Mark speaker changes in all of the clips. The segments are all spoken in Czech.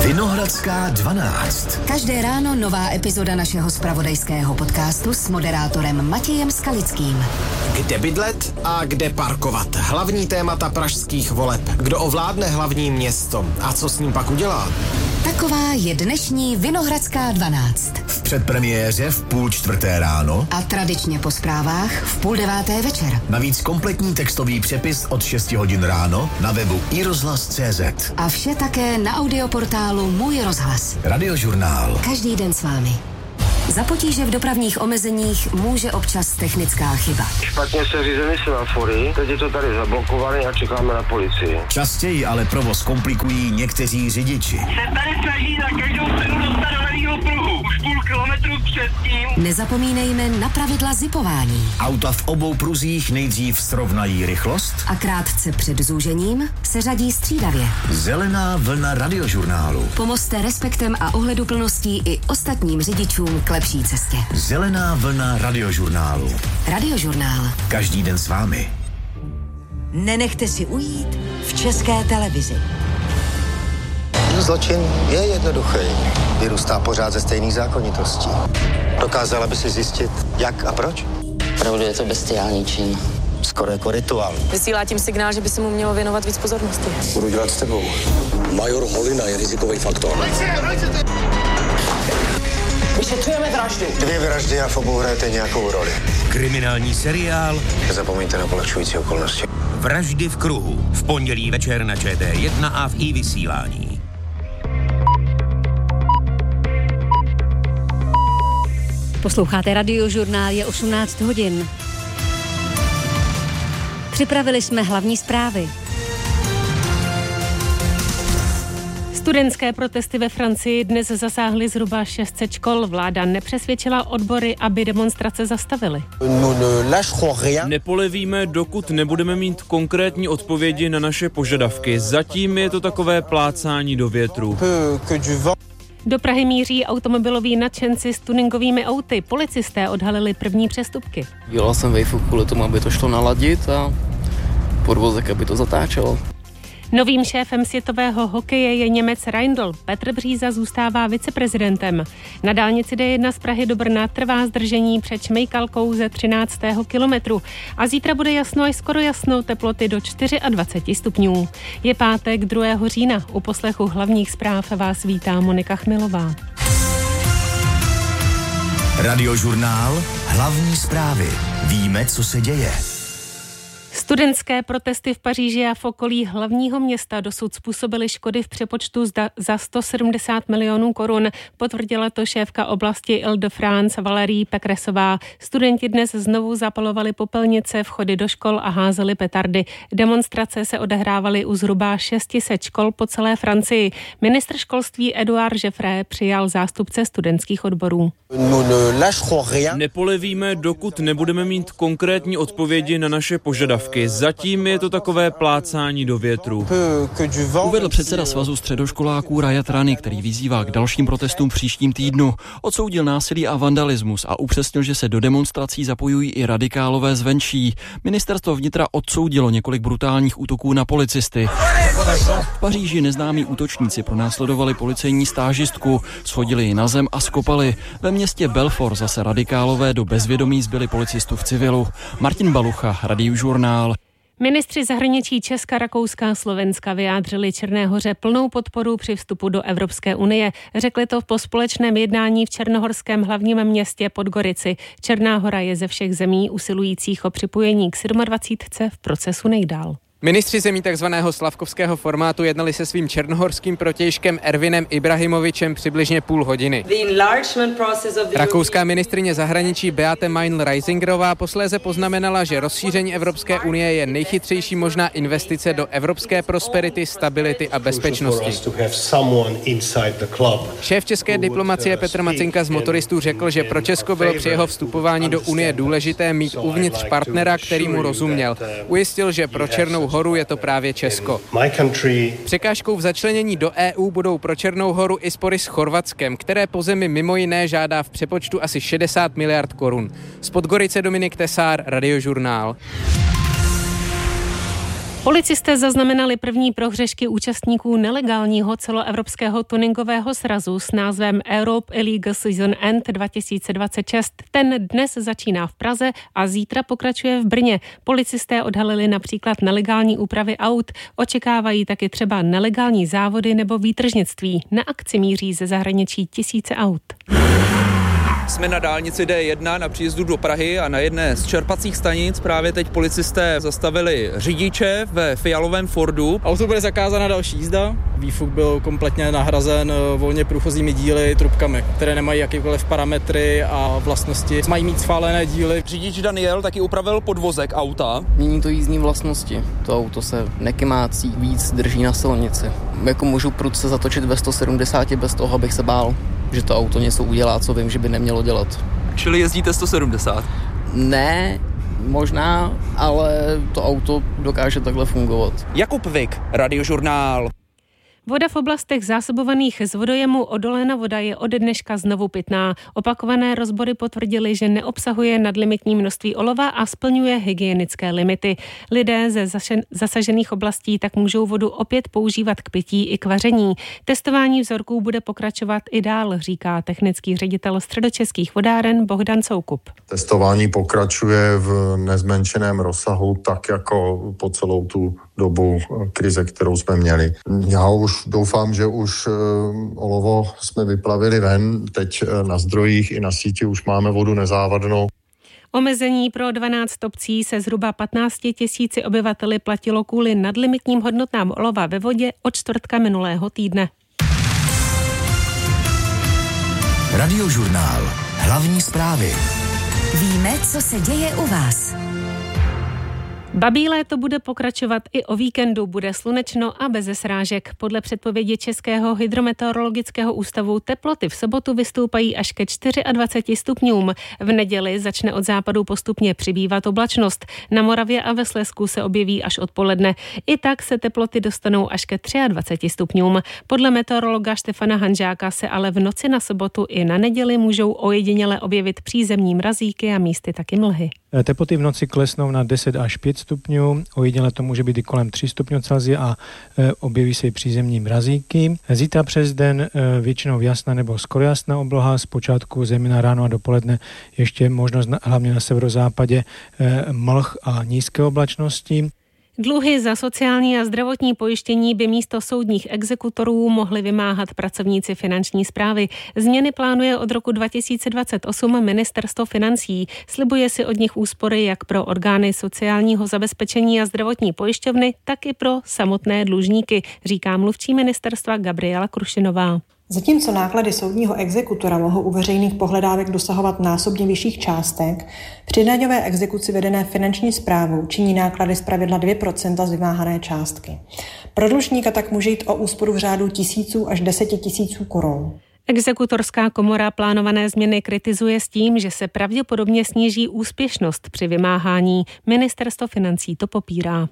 Speaker 1: Vinohradská 12.
Speaker 2: Každé ráno nová epizoda našeho zpravodajského podcastu s moderátorem Matějem Skalickým.
Speaker 3: Kde bydlet a kde parkovat? Hlavní témata pražských voleb. Kdo ovládne hlavní město a co s ním pak udělá?
Speaker 2: Taková je dnešní Vinohradská 12.
Speaker 1: V předpremiéře v 3:30 ráno
Speaker 2: a tradičně po zprávách v 8:30 večer.
Speaker 1: Navíc kompletní textový přepis od 6 hodin ráno na webu iRozhlas.cz.
Speaker 2: A vše také na audioportálu Můj rozhlas.
Speaker 1: Radiožurnál.
Speaker 2: Každý den s vámi. Za potíže v dopravních omezeních může občas technická chyba.
Speaker 4: Špatně se řízeny semafory, teď je to tady zablokované a čekáme na policii.
Speaker 1: Častěji ale provoz komplikují někteří řidiči.
Speaker 5: Se tady snaží za každou cenu dostat do levýho pruhu. Už půl kilometru předtím.
Speaker 2: Nezapomínejme na pravidla zipování.
Speaker 1: Auta v obou pruzích nejdřív srovnají rychlost
Speaker 2: a krátce před zúžením se řadí střídavě.
Speaker 1: Zelená vlna Radiožurnálu.
Speaker 2: Pomozte respektem a ohleduplností i ostatním řidičům k lepší cestě.
Speaker 1: Zelená vlna Radiožurnálu.
Speaker 2: Radiožurnál.
Speaker 1: Každý den s vámi.
Speaker 6: Nenechte si ujít v České televizi.
Speaker 7: Zločin je jednoduchý. Vyrůstá pořád ze stejných zákonitostí. Dokázala by si zjistit, jak a proč?
Speaker 8: Opravdu je to bestiální čin.
Speaker 7: Skoro jako rituál.
Speaker 9: Vysílá tím signál, že by se mu mělo věnovat víc pozornosti.
Speaker 10: Budu dělat s tebou. Major Holina je rizikový faktor.
Speaker 9: Vyšetřujeme vraždu.
Speaker 7: 2 vraždy a v obou hrajete nějakou roli.
Speaker 11: Kriminální seriál.
Speaker 7: Nezapomeňte na polehčující okolnosti.
Speaker 11: Vraždy v kruhu. V pondělí večer na ČT1 a v iVysílání.
Speaker 12: Posloucháte Radiožurnál, je 18 hodin. Připravili jsme hlavní zprávy.
Speaker 13: Studentské protesty ve Francii dnes zasáhly zhruba 600 škol. Vláda nepřesvědčila odbory, aby demonstrace zastavily.
Speaker 14: Nepolevíme, dokud nebudeme mít konkrétní odpovědi na naše požadavky. Zatím je to takové plácání do větru.
Speaker 13: Do Prahy míří automobiloví nadšenci s tuningovými auty. Policisté odhalili první přestupky.
Speaker 15: Dělal jsem vejfu kvůli tomu, aby to šlo naladit a podvozek, aby to zatáčelo.
Speaker 13: Novým šéfem světového hokeje je Němec Reindl. Petr Bříza zůstává viceprezidentem. Na dálnici D1 z Prahy do Brna trvá zdržení před Šmejkalkou ze 13. kilometru. A zítra bude jasno až skoro jasno, teploty do 24 stupňů. Je pátek 2. října. U poslechu hlavních zpráv vás vítá Monika Chmilová.
Speaker 1: Radiožurnál. Hlavní zprávy. Víme, co se děje.
Speaker 13: Studentské protesty v Paříži a v okolí hlavního města dosud způsobily škody v přepočtu za 170 milionů korun. Potvrdila to šéfka oblasti Île-de-France Valérie Pécressová. Studenti dnes znovu zapalovali popelnice, vchody do škol a házeli petardy. Demonstrace se odehrávaly u zhruba 600 škol po celé Francii. Ministr školství Édouard Geoffrey přijal zástupce studentských odborů.
Speaker 14: Nepolevíme, dokud nebudeme mít konkrétní odpovědi na naše požadavky. Zatím je to takové plácání do větru.
Speaker 16: Uvedl předseda Svazu středoškoláků Rajat Rani, který vyzývá k dalším protestům příštím týdnu. Odsoudil násilí a vandalismus a upřesnil, že se do demonstrací zapojují i radikálové zvenčí. Ministerstvo vnitra odsoudilo několik brutálních útoků na policisty. V Paříži neznámí útočníci pronásledovali policejní stážistku, shodili ji na zem a skopali. Ve městě Belfort zase radikálové do bezvědomí zbyli policistu v civilu. Martin Balucha, Radiožurnál.
Speaker 13: Ministři zahraničí Česka, Rakouska a Slovenska vyjádřili Černé Hoře plnou podporu při vstupu do Evropské unie. Řekli to po společném jednání v černohorském hlavním městě Podgorici. Černá Hora je ze všech zemí usilujících o připojení k 27 v procesu nejdál.
Speaker 17: Ministři zemí takzvaného slavkovského formátu jednali se svým černohorským protějškem Ervinem Ibrahimovičem přibližně půl hodiny. Rakouská ministryně zahraničí Beate Meinl-Reisingerová posléze poznamenala, že rozšíření Evropské unie je nejchytřejší možná investice do evropské prosperity, stability a bezpečnosti. Šéf české diplomacie Petr Macinka z Motoristů řekl, že pro Česko bylo při jeho vstupování do unie důležité mít uvnitř partnera, který mu rozuměl. Ujistil, že pro Černou Horu je to právě Česko. Překážkou v začlenění do EU budou pro Černou Horu i spory s Chorvatskem, které po zemi mimo jiné žádá v přepočtu asi 60 miliard korun. Z Podgorice Dominik Tesár, Radiožurnál.
Speaker 13: Policisté zaznamenali první prohřešky účastníků nelegálního celoevropského tuningového srazu s názvem Europe Illegal Season End 2026. Ten dnes začíná v Praze a zítra pokračuje v Brně. Policisté odhalili například nelegální úpravy aut, očekávají taky třeba nelegální závody nebo výtržnictví. Na akci míří ze zahraničí tisíce aut.
Speaker 18: Jsme na dálnici D1 na příjezdu do Prahy a na jedné z čerpacích stanic právě teď policisté zastavili řidiče ve fialovém Fordu.
Speaker 19: Auto bude zakázána další jízda. Výfuk byl kompletně nahrazen volně průchozími díly, trubkami, které nemají jakýkoliv parametry a vlastnosti. Mají mít schválené díly.
Speaker 18: Řidič Daniel taky upravil podvozek auta.
Speaker 15: Mění to jízdní vlastnosti. To auto se nekymácí, víc drží na silnici. Jako můžu prudce zatočit ve 170 bez toho, abych se bál, že to auto něco udělá, co vím, že by nemělo dělat.
Speaker 18: Čili jezdíte 170?
Speaker 15: Ne, možná, ale to auto dokáže takhle fungovat.
Speaker 18: Jakub Vik, Radiožurnál.
Speaker 13: Voda v oblastech zásobovaných z vodojemu Odoléna voda je od dneška znovu pitná. Opakované rozbory potvrdily, že neobsahuje nadlimitní množství olova a splňuje hygienické limity. Lidé ze zasažených oblastí tak můžou vodu opět používat k pití i k vaření. Testování vzorků bude pokračovat i dál, říká technický ředitel Středočeských vodáren Bohdan Soukup.
Speaker 20: Testování pokračuje v nezmenšeném rozsahu, tak jako po celou tu dobu krize, kterou jsme měli. Já už doufám, že už olovo jsme vyplavili ven, teď na zdrojích i na síti už máme vodu nezávadnou.
Speaker 13: Omezení pro 12 obcí se zhruba 15 000 obyvateli platilo kvůli nadlimitním hodnotám olova ve vodě od čtvrtka minulého týdne.
Speaker 1: Radiožurnál. Hlavní zprávy.
Speaker 2: Víme, co se děje u vás.
Speaker 13: Babí léto bude pokračovat i o víkendu, bude slunečno a beze srážek. Podle předpovědi Českého hydrometeorologického ústavu teploty v sobotu vystoupají až ke 24 stupňům. V neděli začne od západu postupně přibývat oblačnost. Na Moravě a ve Slezsku se objeví až odpoledne. I tak se teploty dostanou až ke 23 stupňům. Podle meteorologa Štefana Hanžáka se ale v noci na sobotu i na neděli můžou ojediněle objevit přízemní mrazíky a místy taky mlhy.
Speaker 21: Teploty v noci klesnou na 10 až 5 stupňů, ojediněle to může být i kolem 3 stupňů Celsia a objeví se i přízemní mrazíky. Zítra přes den většinou jasná nebo skoro jasná obloha, zpočátku zejména ráno a dopoledne ještě možnost hlavně na severozápadě mlh a nízké oblačnosti.
Speaker 13: Dluhy za sociální a zdravotní pojištění by místo soudních exekutorů mohli vymáhat pracovníci finanční správy. Změny plánuje od roku 2028 Ministerstvo financí. Slibuje si od nich úspory jak pro orgány sociálního zabezpečení a zdravotní pojišťovny, tak i pro samotné dlužníky, říká mluvčí ministerstva Gabriela Krušinová.
Speaker 22: Zatímco náklady soudního exekutora mohou u veřejných pohledávek dosahovat násobně vyšších částek, při daňové exekuci vedené finanční správou činí náklady zpravidla 2% z vymáhané částky. Pro dlužníka tak může jít o úsporu v řádu tisíců až 10 000 korun.
Speaker 13: Exekutorská komora plánované změny kritizuje s tím, že se pravděpodobně sníží úspěšnost při vymáhání. Ministerstvo financí to popírá.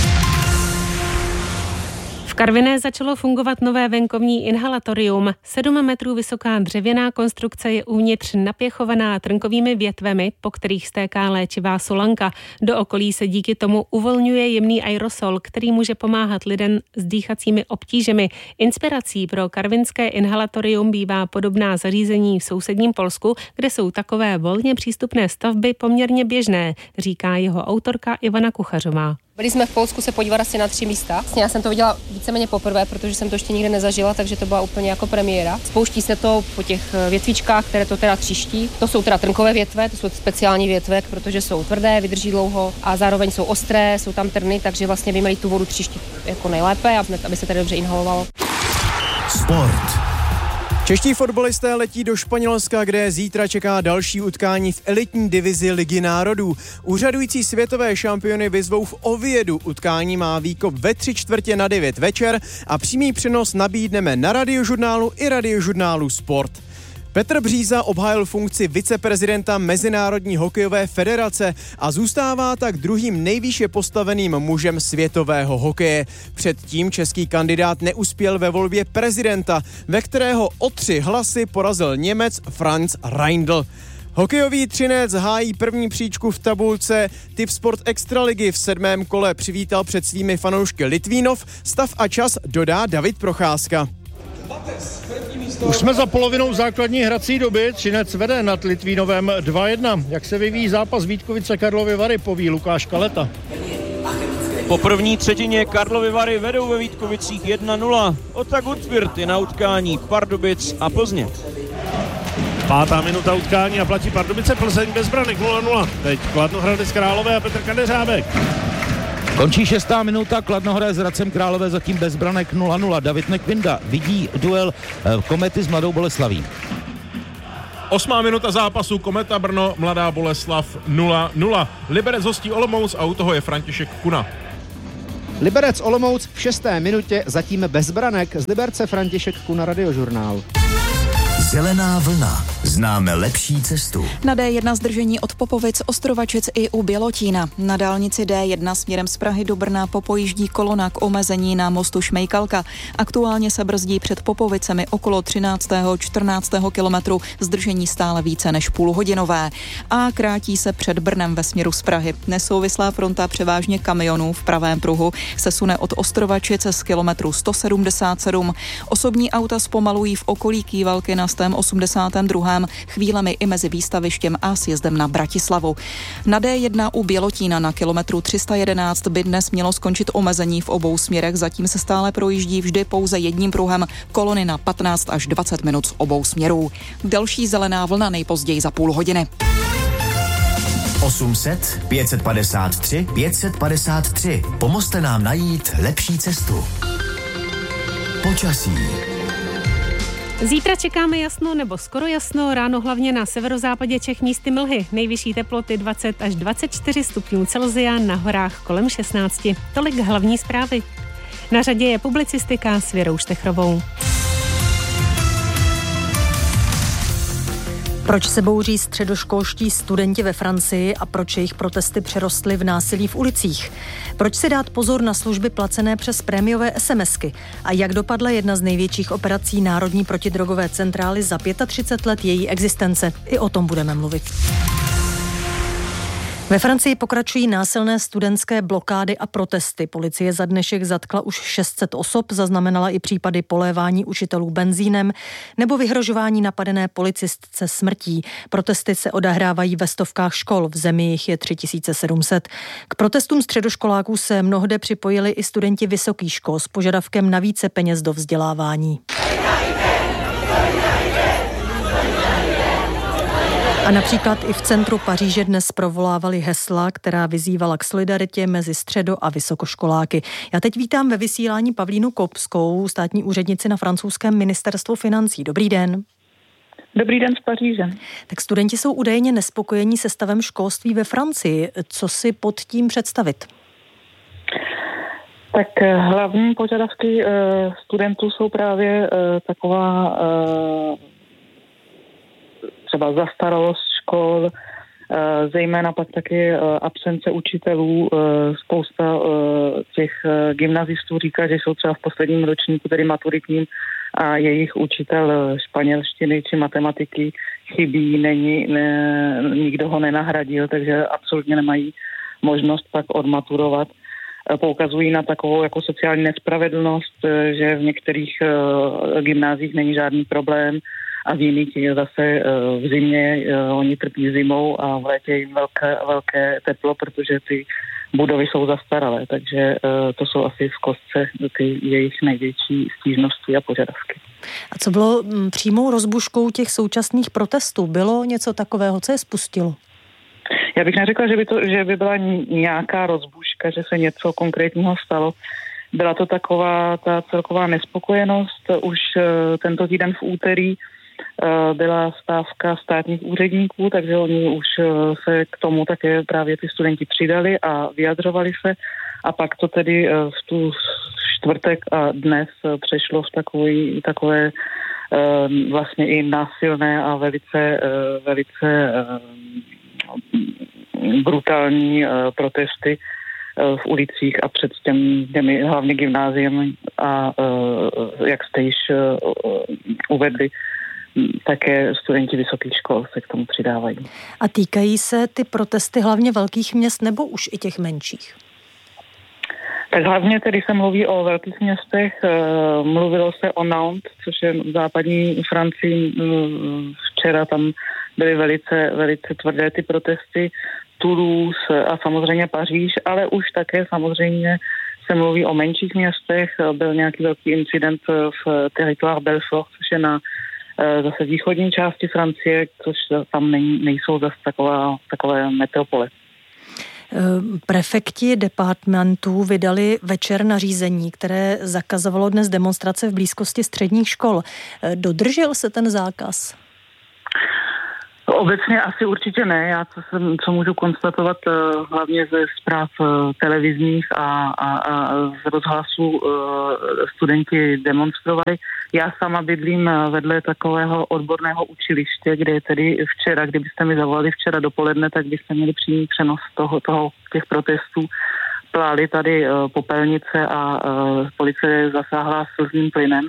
Speaker 13: V Karviné začalo fungovat nové venkovní inhalatorium. 7 metrů vysoká dřevěná konstrukce je uvnitř napěchovaná trnkovými větvemi, po kterých stéká léčivá solanka. Do okolí se díky tomu uvolňuje jemný aerosol, který může pomáhat lidem s dýchacími obtížemi. Inspirací pro karvinské inhalatorium bývá podobná zařízení v sousedním Polsku, kde jsou takové volně přístupné stavby poměrně běžné, říká jeho autorka Ivana Kuchařová.
Speaker 9: Byli jsme v Polsku se podívat asi na 3 místa. Já jsem to viděla víceméně poprvé, protože jsem to ještě nikdy nezažila, takže to byla úplně jako premiéra. Spouští se to po těch větvičkách, které to teda tříští. To jsou teda trnkové větve, to jsou speciální větve, protože jsou tvrdé, vydrží dlouho a zároveň jsou ostré, jsou tam trny, takže vlastně by měli tu vodu tříštit jako nejlépe, aby se tady dobře inhalovalo.
Speaker 1: Sport.
Speaker 3: Čeští fotbalisté letí do Španělska, kde zítra čeká další utkání v elitní divizi Ligy národů. Úřadující světové šampiony vyzvou v Oviedu. Utkání má výkop ve 8:45 večer a přímý přenos nabídneme na Radiožurnálu i Radiožurnálu Sport. Petr Bříza obhájil funkci viceprezidenta Mezinárodní hokejové federace a zůstává tak druhým nejvýše postaveným mužem světového hokeje. Předtím český kandidát neuspěl ve volbě prezidenta, ve kterého o 3 hlasy porazil Němec Franz Reindl. Hokejový Třinec hájí první příčku v tabulce. Tipsport Extraligy v 7. kole přivítal před svými fanoušky Litvínov. Stav a čas dodá David Procházka.
Speaker 4: Už jsme za polovinou základní hrací doby. Třinec vede nad Litvínovem 2-1. Jak se vyvíjí zápas Vítkovice Karlovy Vary, poví Lukáš Kaleta.
Speaker 5: Po první třetině Karlovy Vary vedou ve Vítkovicích 1-0. Ota Gutwirt je na utkání Pardubic a Plzně.
Speaker 4: 5. minuta utkání a platí Pardubice Plzeň bez branek 0-0. Teď Kladnohradec Králové a Petr Kadeřábek.
Speaker 23: Končí 6. minuta, Kladnohradec s Hradcem Králové zatím bez branek 0-0. David Nekvinda vidí duel Komety s Mladou Boleslaví.
Speaker 4: 8. minuta zápasu Kometa Brno, Mladá Boleslav 0-0. Liberec hostí Olomouc a u toho je František Kuna.
Speaker 24: Liberec Olomouc v 6. minutě zatím bez branek. Z Liberce František Kuna, Radiožurnál.
Speaker 1: Zelená vlna. Známe lepší cestu.
Speaker 25: Na D1 zdržení od Popovic, Ostrovačic i u Bělotína. Na dálnici D1 směrem z Prahy do Brna popojíždí kolona k omezení na mostu Šmejkalka. Aktuálně se brzdí před Popovicemi okolo 13. 14. kilometru, zdržení stále více než půlhodinové. A krátí se před Brnem ve směru z Prahy. Nesouvislá fronta převážně kamionů v pravém pruhu se sune od Ostrovačic z kilometru 177. Osobní auta zpomalují v okolí Kývalky na 82. chvílemi i mezi výstavištěm a sjezdem na Bratislavu. Na D1 u Bělotína na kilometru 311 by dnes mělo skončit omezení v obou směrech, zatím se stále projíždí vždy pouze jedním pruhem, kolony na 15 až 20 minut z obou směrů. Další zelená vlna nejpozději za půl hodiny.
Speaker 1: 800 553 553. Pomozte nám najít lepší cestu. Počasí.
Speaker 13: Zítra čekáme jasno nebo skoro jasno, ráno hlavně na severozápadě Čech místy mlhy. Nejvyšší teploty 20 až 24 stupňů Celsia, na horách kolem 16. Tolik hlavní zprávy. Na řadě je publicistika s Věrou Štechrovou.
Speaker 26: Proč se bouří středoškolští studenti ve Francii a proč jejich protesty přerostly v násilí v ulicích? Proč si dát pozor na služby placené přes prémiové SMSky? A jak dopadla jedna z největších operací Národní protidrogové centrály za 35 let její existence? I o tom budeme mluvit. Ve Francii pokračují násilné studentské blokády a protesty. Policie za dnešek zatkla už 600 osob, zaznamenala i případy polévání učitelů benzínem nebo vyhrožování napadené policistce smrtí. Protesty se odehrávají ve stovkách škol, v zemi jich je 3700. K protestům středoškoláků se mnohde připojili i studenti vysokých škol s požadavkem na více peněz do vzdělávání. A například i v centru Paříže dnes provolávali hesla, která vyzývala k solidaritě mezi středo- a vysokoškoláky. Já teď vítám ve vysílání Pavlínu Kopskou, státní úřednici na francouzském ministerstvu financí. Dobrý den.
Speaker 27: Dobrý den z Paříže.
Speaker 26: Tak studenti jsou údajně nespokojení se stavem školství ve Francii. Co si pod tím představit?
Speaker 27: Tak hlavní požadavky studentů jsou právě taková třeba zastaralost škol, zejména pak taky absence učitelů. Spousta těch gymnazistů říká, že jsou třeba v posledním ročníku, tedy maturitním, a jejich učitel španělštiny či matematiky chybí, nikdo ho nenahradil, takže absolutně nemají možnost pak odmaturovat. Poukazují na takovou jako sociální nespravedlnost, že v některých gymnáziích není žádný problém, a v jiných je zase v zimě, oni trpí zimou a v létě jim velké teplo, protože ty budovy jsou zastaralé, takže to jsou asi v kostce ty jejich největší stížnosti a požadavky.
Speaker 26: A co bylo přímou rozbuškou těch současných protestů? Bylo něco takového, co je spustilo?
Speaker 27: Já bych neřekla, že by byla nějaká rozbuška, že se něco konkrétního stalo. Byla to taková ta celková nespokojenost. Už tento týden v úterý byla stávka státních úředníků, takže oni už se k tomu také právě ty studenti přidali a vyjadřovali se. A pak to tedy v tu čtvrtek a dnes přešlo v takové vlastně i násilné a velice brutální protesty v ulicích a před těmi hlavně gymnáziem a jak jste již uvedli, také studenti vysokých škol se k tomu přidávají.
Speaker 26: A týkají se ty protesty hlavně velkých měst nebo už i těch menších?
Speaker 27: Tak hlavně tedy se mluví o velkých městech, mluvilo se o Nantes, což je v západní Francii, včera tam byly velice, velice tvrdé ty protesty, Toulouse a samozřejmě Paříž, ale už také samozřejmě se mluví o menších městech, byl nějaký velký incident v Territoire Belfort, což je na zase východní části Francie, což tam nejsou zase takové metropole.
Speaker 26: Prefekti departmentů vydali večer nařízení, které zakazovalo dnes demonstrace v blízkosti středních škol. Dodržel se ten zákaz?
Speaker 27: Obecně asi určitě ne. Já co můžu konstatovat hlavně ze zpráv televizních a z rozhlasu studenti demonstrovali. Já sama bydlím vedle takového odborného učiliště, kde je tedy včera, kdybyste mi zavolali včera dopoledne, tak byste měli přímý přenos těch protestů. Plály tady popelnice a policie zasáhla slzným plynem.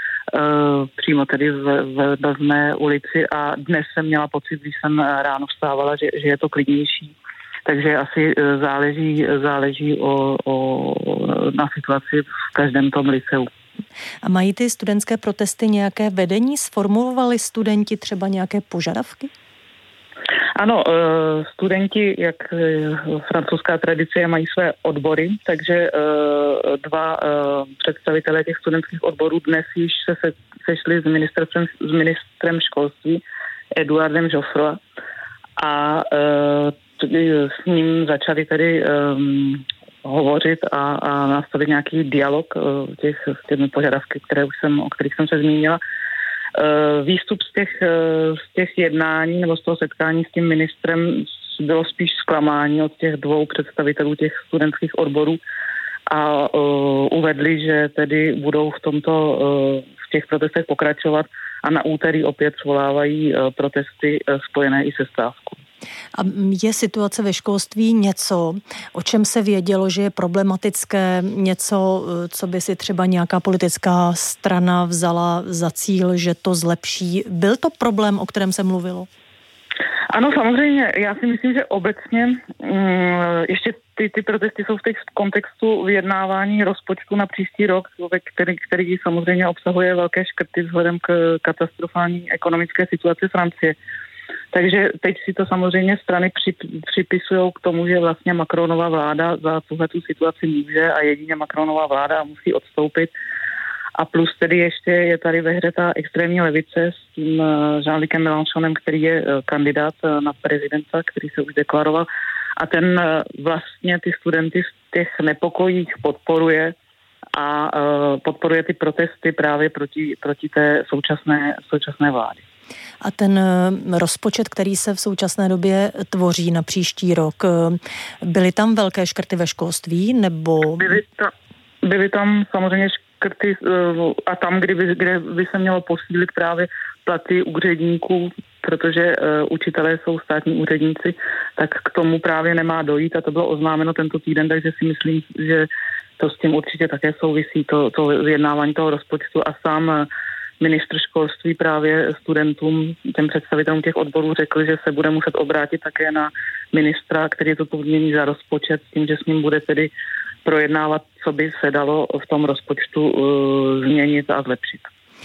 Speaker 27: Přímo tedy v mé ulici a dnes jsem měla pocit, když jsem ráno vstávala, že je to klidnější. Takže asi záleží na situaci v každém tom liceu.
Speaker 26: A mají ty studentské protesty nějaké vedení? Sformulovali studenti třeba nějaké požadavky?
Speaker 27: Ano, studenti, jak francouzská tradice, mají své odbory, takže dva představitelé těch studentských odborů dnes již se sešli s ministrem školství Eduardem Joffroy a s ním začali tedy hovořit a nastavit nějaký dialog s těmi požadavky, o kterých jsem se zmínila. Výstup z těch jednání nebo z toho setkání s tím ministrem bylo spíš zklamání od těch dvou představitelů těch studentských odborů a uvedli, že tedy budou v těch protestech pokračovat a na úterý opět svolávají protesty spojené i se stávkou.
Speaker 26: A je situace ve školství něco, o čem se vědělo, že je problematické, něco, co by si třeba nějaká politická strana vzala za cíl, že to zlepší? Byl to problém, o kterém se mluvilo?
Speaker 27: Ano, samozřejmě. Já si myslím, že obecně ještě ty protesty jsou v těch kontextu vyjednávání rozpočtu na příští rok, který samozřejmě obsahuje velké škrty vzhledem k katastrofální ekonomické situaci Francie. Takže teď si to samozřejmě strany připisují k tomu, že vlastně Macronova vláda za tuhletu situaci může a jedině Macronova vláda musí odstoupit. A plus tedy ještě je tady ve hře ta extrémní levice s tím Jean-Lucem Mélenchonem, který je kandidát na prezidenta, který se už deklaroval. A ten vlastně ty studenty z těch nepokojích podporuje a podporuje ty protesty právě proti té současné vládě.
Speaker 26: A ten rozpočet, který se v současné době tvoří na příští rok, byly tam velké škrty ve školství, nebo...
Speaker 27: Byly tam samozřejmě škrty a tam, kde by se mělo posílit právě platy úředníků, protože učitelé jsou státní úředníci, tak k tomu právě nemá dojít a to bylo oznámeno tento týden, takže si myslím, že to s tím určitě také souvisí, to vyjednávání toho rozpočtu a sám ministr školství právě studentům, těm představitelům těch odborů řekl, že se bude muset obrátit také na ministra, který to odmění za rozpočet, s tím, že s ním bude tedy projednávat, co by se dalo v tom rozpočtu změnit a zlepšit.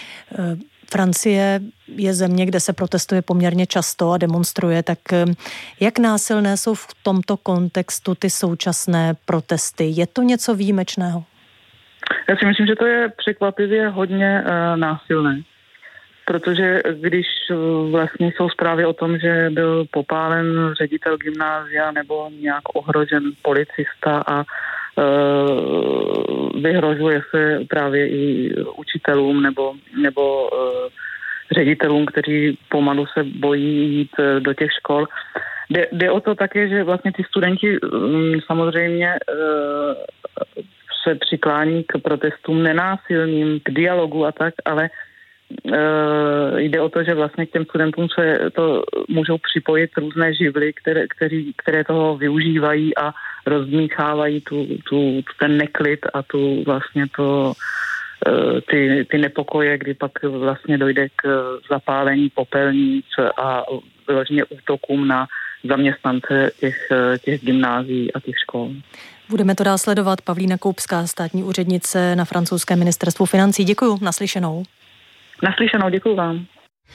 Speaker 26: Francie je země, kde se protestuje poměrně často a demonstruje, tak jak násilné jsou v tomto kontextu ty současné protesty? Je to něco výjimečného?
Speaker 27: Já si myslím, že to je překvapivě hodně násilné, protože když vlastně jsou zprávy o tom, že byl popálen ředitel gymnázia nebo nějak ohrožen policista a vyhrožuje se právě i učitelům nebo ředitelům, kteří pomalu se bojí jít do těch škol. Jde o to také, že vlastně ty studenti samozřejmě se přiklání k protestům nenásilným, k dialogu a tak, ale jde o to, že vlastně k těm studentům se to můžou připojit různé živly, které toho využívají a rozdmíchávají ten neklid a tu vlastně ty nepokoje, kdy pak vlastně dojde k zapálení popelnic a vyloženě útokům na zaměstnance těch gymnázií a těch škol.
Speaker 26: Budeme to dál sledovat. Pavlína Koupská, státní úřednice na francouzském ministerstvu financí. Děkuju, naslyšenou.
Speaker 27: Naslyšenou, děkuju vám.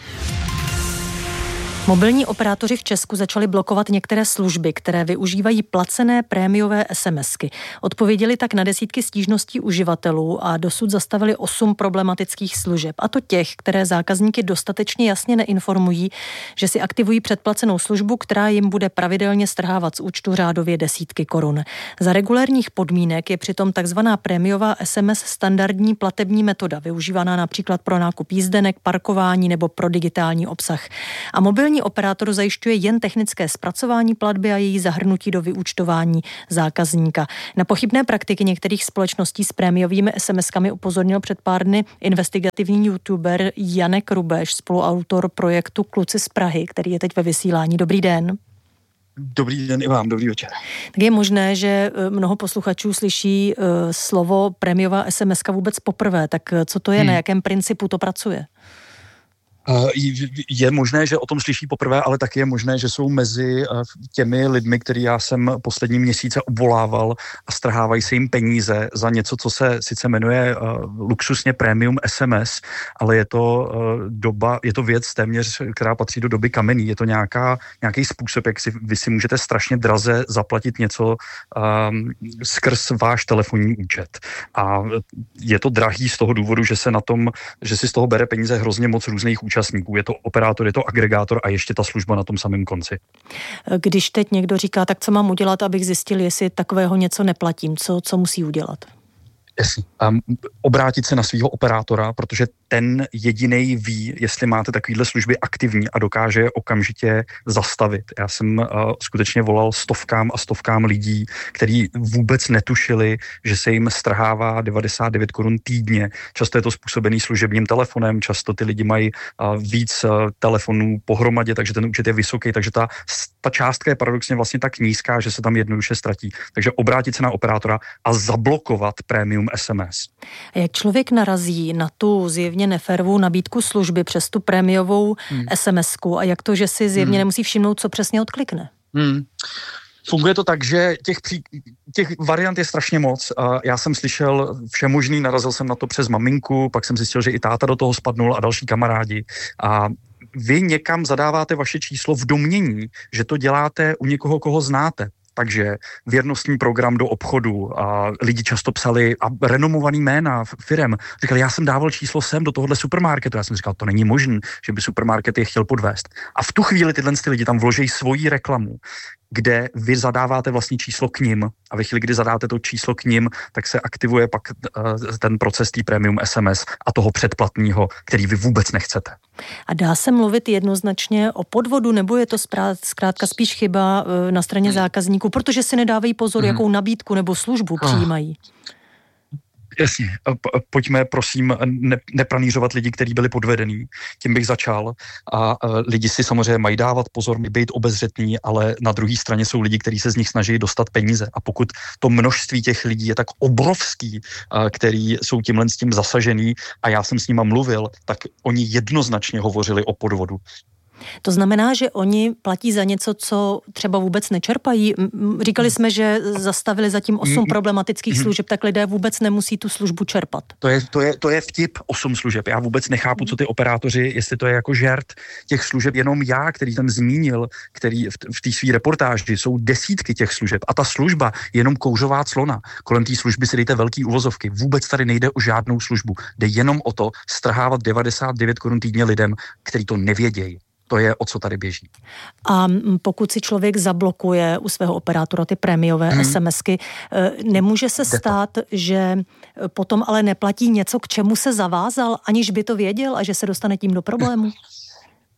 Speaker 26: Mobilní operátoři v Česku začali blokovat některé služby, které využívají placené prémiové SMSky. Odpověděli tak na desítky stížností uživatelů a dosud zastavili 8 problematických služeb. A to těch, které zákazníky dostatečně jasně neinformují, že si aktivují předplacenou službu, která jim bude pravidelně strhávat z účtu řádově desítky korun. Za regulérních podmínek je přitom takzvaná prémiová SMS standardní platební metoda, využívaná například pro nákup jízdenek, parkování nebo pro digitální obsah. A mobilní operátor zajišťuje jen technické zpracování platby a její zahrnutí do vyúčtování zákazníka. Na pochybné praktiky některých společností s prémiovými SMS-kami upozornil před pár dny investigativní youtuber Janek Rubeš, spoluautor projektu Kluci z Prahy, který je teď ve vysílání. Dobrý den.
Speaker 6: Dobrý den i vám, dobrý večer.
Speaker 26: Tak je možné, že mnoho posluchačů slyší slovo prémiová SMS-ka vůbec poprvé. Tak co to je, na jakém principu to pracuje?
Speaker 6: Je možné, že o tom slyší poprvé, ale taky je možné, že jsou mezi těmi lidmi, který já jsem poslední měsíce obvolával a strhávají se jim peníze za něco, co se sice jmenuje luxusně premium SMS, ale je to věc téměř, která patří do doby kamenný. Je to nějaký způsob, jak vy si můžete strašně draze zaplatit něco skrz váš telefonní účet. A je to drahý z toho důvodu, že si z toho bere peníze hrozně moc různých účastníků. Je to operátor, je to agregátor a ještě ta služba na tom samém konci.
Speaker 26: Když teď někdo říká, tak co mám udělat, abych zjistil, jestli takového něco neplatím, co musí udělat?
Speaker 6: Jasně. Obrátit se na svého operátora, protože ten jedinej ví, jestli máte takovýhle služby aktivní a dokáže je okamžitě zastavit. Já jsem skutečně volal stovkám a stovkám lidí, kteří vůbec netušili, že se jim strhává 99 korun týdně. Často je to způsobený služebním telefonem, často ty lidi mají víc telefonů pohromadě, takže ten účet je vysoký, takže ta částka je paradoxně vlastně tak nízká, že se tam jednoduše ztratí. Takže obrátit se na operátora a zablokovat prémium SMS.
Speaker 26: A jak člověk narazí na tu zjevně neférovou nabídku služby přes tu prémiovou SMS-ku a jak to, že si zjevně nemusí všimnout, co přesně odklikne?
Speaker 6: Funguje to tak, že těch variant je strašně moc. Já jsem slyšel všemožný, narazil jsem na to přes maminku, pak jsem zjistil, že i táta do toho spadnul a další kamarádi. A vy někam zadáváte vaše číslo v domnění, že to děláte u někoho, koho znáte. Takže věrnostní program do obchodu a lidi často psali a renomovaný jména firem. Říkali, já jsem dával číslo sem do tohohle supermarketu. Já jsem říkal, to není možné, že by supermarket je chtěl podvést. A v tu chvíli tyhle lidi tam vloží svoji reklamu, kde vy zadáváte vlastní číslo k nim a ve chvíli, kdy zadáte to číslo k nim, tak se aktivuje pak ten proces tý premium SMS a toho předplatného, který vy vůbec nechcete.
Speaker 26: A dá se mluvit jednoznačně o podvodu, nebo je to zkrátka spíš chyba na straně zákazníků, protože si nedávají pozor, jakou nabídku nebo službu přijímají?
Speaker 6: Jasně, pojďme prosím nepranířovat lidi, kteří byli podvedení, tím bych začal a lidi si samozřejmě mají dávat pozor, být obezřetní, ale na druhé straně jsou lidi, kteří se z nich snaží dostat peníze a pokud to množství těch lidí je tak obrovský, který jsou tímhle s tím zasažený a já jsem s nima mluvil, tak oni jednoznačně hovořili o podvodu.
Speaker 26: To znamená, že oni platí za něco, co třeba vůbec nečerpají. Říkali jsme, že zastavili zatím 8 problematických služeb, tak lidé vůbec nemusí tu službu čerpat.
Speaker 6: To je vtip 8 služeb. Já vůbec nechápu, co ty operátoři, jestli to je jako žert těch služeb. Jenom já, který jsem zmínil, který v té své reportáži jsou desítky těch služeb a ta služba je jenom kouřová clona. Kolem té služby si dejte velký uvozovky. Vůbec tady nejde o žádnou službu. Jde jenom o to strhávat 99 korun týdně lidem, kteří to nevědějí. To je, o co tady běží.
Speaker 26: A pokud si člověk zablokuje u svého operátora ty prémiové SMSky, nemůže se stát, že potom ale neplatí něco, k čemu se zavázal, aniž by to věděl a že se dostane tím do problému?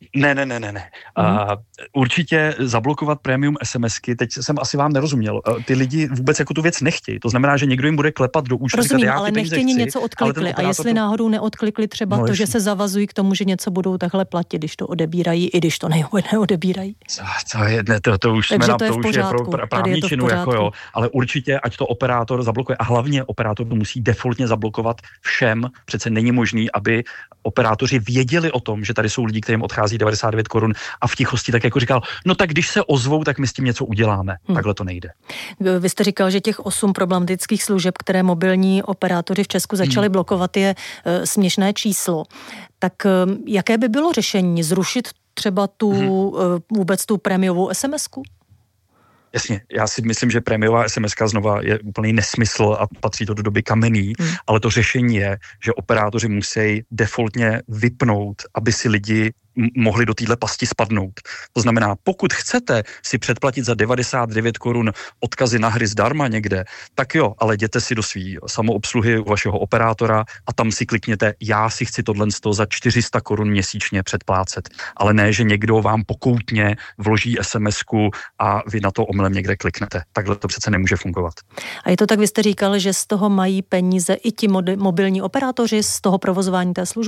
Speaker 6: Ne. Určitě zablokovat premium SMSky, teď jsem asi vám nerozuměl, ty lidi vůbec jako tu věc nechtějí, to znamená, že někdo jim bude klepat do účtu.
Speaker 26: Rozumím, ale nechtějí něco odklikli a jestli náhodou neodklikli třeba to, že se zavazují k tomu, že něco budou takhle platit, když to odebírají, i když to neodebírají.
Speaker 6: To už jsme to už je pro právní činu, jako jo, ale určitě, ať to operátor zablokuje a hlavně operátor to musí defaultně zablokovat všem, přece není možný, aby operátoři věděli o tom, že tady jsou lidi, kterým odchází 99 korun a v tichosti tak jako říkal, no tak když se ozvou, tak my s tím něco uděláme. Takhle to nejde.
Speaker 26: Vy jste říkal, že těch 8 problematických služeb, které mobilní operátoři v Česku začali blokovat, je směšné číslo. Tak jaké by bylo řešení? Zrušit třeba vůbec tu prémiovou SMS-ku?
Speaker 6: Jasně, já si myslím, že prémiová SMS-ka znova je úplný nesmysl a patří to do doby kamenný, ale to řešení je, že operátoři musí defaultně vypnout, aby si lidi mohli do téhle pasti spadnout. To znamená, pokud chcete si předplatit za 99 korun odkazy na hry zdarma někde, tak jo, ale jděte si do svý samoobsluhy u vašeho operátora a tam si klikněte, já si chci tohle za 400 korun měsíčně předplácet. Ale ne, že někdo vám pokoutně vloží SMS-ku a vy na to omylem někde kliknete. Takhle to přece nemůže fungovat.
Speaker 26: A je to tak, vy jste říkal, že z toho mají peníze i ti mobilní operátoři z toho provozování té služby?